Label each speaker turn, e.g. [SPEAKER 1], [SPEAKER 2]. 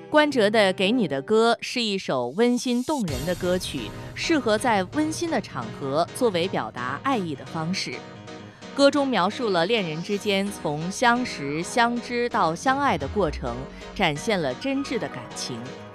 [SPEAKER 1] 关喆的《给你的歌》是一首温馨动人的歌曲，适合在温馨的场合作为表达爱意的方式。歌中描述了恋人之间从相识、相知到相爱的过程，展现了真挚的感情。